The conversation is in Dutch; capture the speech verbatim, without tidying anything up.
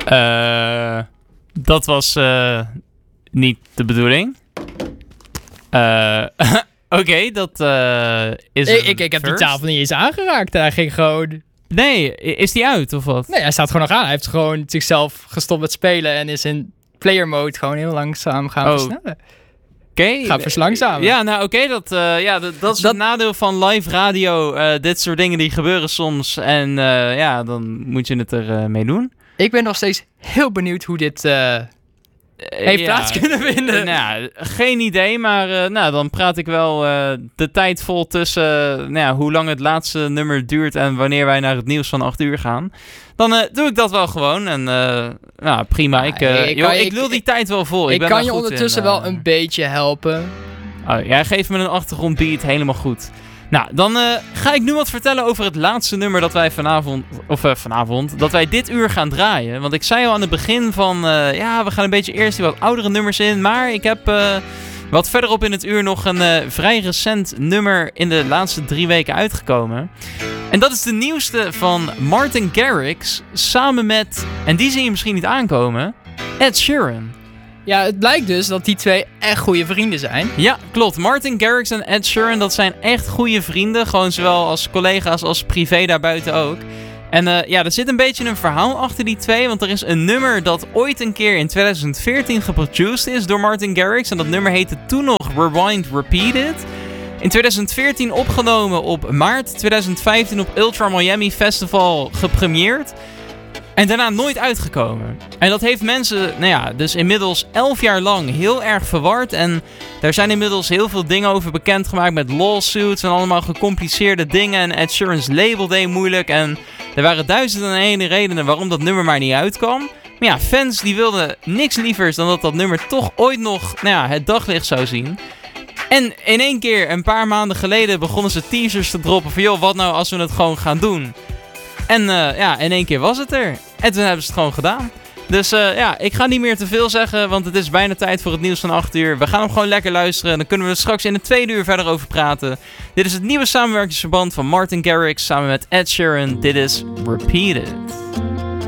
Uh, dat was uh, niet de bedoeling. Uh, Oké, okay, dat uh, is Ik, ik, ik heb die tafel niet eens aangeraakt. Hij ging gewoon... Nee, is die uit of wat? Nee, hij staat gewoon nog aan. Hij heeft gewoon zichzelf gestopt met spelen en is in player mode gewoon heel langzaam gaan oh. versnellen. Oké. Okay. Gaat verslangzamen. Ja, nou oké, okay, dat, uh, ja, dat, dat is dat... het nadeel van live radio. Uh, dit soort dingen die gebeuren soms. En uh, ja, dan moet je het er uh, mee doen. Ik ben nog steeds heel benieuwd hoe dit uh, heeft ja, plaats kunnen vinden. Uh, nou, geen idee, maar uh, nou, dan praat ik wel uh, de tijd vol tussen uh, nou ja, hoe lang het laatste nummer duurt en wanneer wij naar het nieuws van acht uur gaan. Dan uh, doe ik dat wel gewoon en uh, nou, prima. Ja, ik, uh, ik, joh, ik, ik lul die ik, tijd wel vol. Ik, ik ben kan je goed ondertussen in, uh, wel een beetje helpen. Oh, jij geeft me een achtergrondbeat, helemaal goed. Nou, dan uh, ga ik nu wat vertellen over het laatste nummer dat wij vanavond, of uh, vanavond, dat wij dit uur gaan draaien. Want ik zei al aan het begin van, uh, ja, we gaan een beetje eerst die wat oudere nummers in. Maar ik heb uh, wat verderop in het uur nog een uh, vrij recent nummer in de laatste drie weken uitgekomen. En dat is de nieuwste van Martin Garrix samen met, en die zie je misschien niet aankomen, Ed Sheeran. Ja, het blijkt dus dat die twee echt goede vrienden zijn. Ja, klopt. Martin Garrix en Ed Sheeran, dat zijn echt goede vrienden. Gewoon zowel als collega's als privé daarbuiten ook. En uh, ja, er zit een beetje een verhaal achter die twee. Want er is een nummer dat ooit een keer in twintig veertien geproduced is door Martin Garrix. En dat nummer heette toen nog Rewind Repeated. In twintig veertien opgenomen op maart, twintig vijftien op Ultra Miami Festival gepremieerd. En daarna nooit uitgekomen. En dat heeft mensen, nou ja, dus inmiddels elf jaar lang heel erg verward. En daar zijn inmiddels heel veel dingen over bekendgemaakt met lawsuits en allemaal gecompliceerde dingen. En Ed Sheeran's label deed moeilijk. En er waren duizenden en ene redenen waarom dat nummer maar niet uitkwam. Maar ja, fans die wilden niks lievers dan dat dat nummer toch ooit nog, nou ja, het daglicht zou zien. En in één keer, een paar maanden geleden, begonnen ze teasers te droppen van joh, wat nou als we het gewoon gaan doen? En uh, ja, in één keer was het er. En toen hebben ze het gewoon gedaan. Dus uh, ja, ik ga niet meer te veel zeggen, want het is bijna tijd voor het nieuws van acht uur. We gaan hem gewoon lekker luisteren en dan kunnen we er straks in het tweede uur verder over praten. Dit is het nieuwe samenwerkingsverband van Martin Garrix samen met Ed Sheeran. Dit is Repeated.